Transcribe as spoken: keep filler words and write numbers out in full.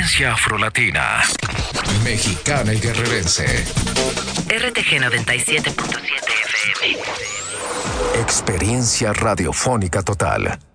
Experiencia afrolatina. Mexicana y guerrerense. R T G noventa y siete punto siete F M. Experiencia radiofónica total.